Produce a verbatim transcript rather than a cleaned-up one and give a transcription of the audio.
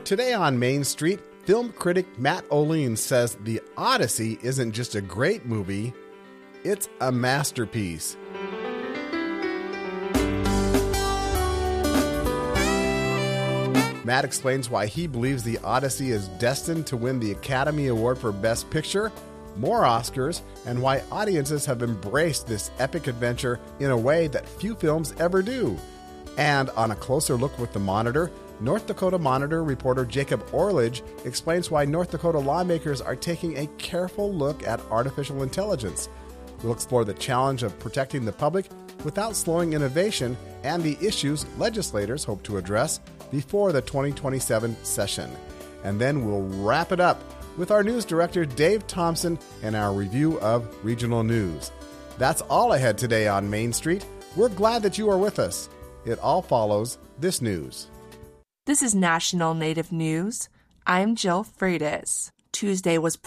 Today on Main Street, film critic Matt Olien says The Odyssey isn't just a great movie, it's a masterpiece. Matt explains why he believes The Odyssey is destined to win the Academy Award for Best Picture, more Oscars, and why audiences have embraced this epic adventure in a way that few films ever do. And on a closer look with the Monitor, North Dakota Monitor reporter Jacob Orledge explains why North Dakota lawmakers are taking a careful look at artificial intelligence. We'll explore the challenge of protecting the public without slowing innovation and the issues legislators hope to address before the twenty twenty-seven session. And then we'll wrap it up with our news director Dave Thompson and our review of regional news. That's all I had today on Main Street. We're glad that you are with us. It all follows this news. This is National Native News. I'm Jill Freitas. Tuesday was